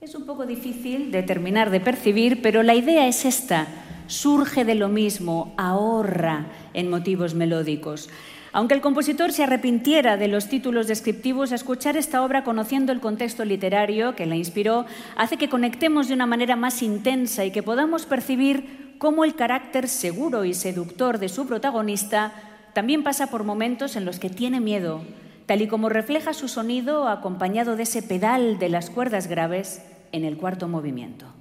Es un poco difícil de terminar de percibir, pero la idea es esta. Surge de lo mismo, ahorra en motivos melódicos. Aunque el compositor se arrepintiera de los títulos descriptivos, escuchar esta obra conociendo el contexto literario que la inspiró hace que conectemos de una manera más intensa y que podamos percibir cómo el carácter seguro y seductor de su protagonista también pasa por momentos en los que tiene miedo, tal y como refleja su sonido acompañado de ese pedal de las cuerdas graves en el cuarto movimiento.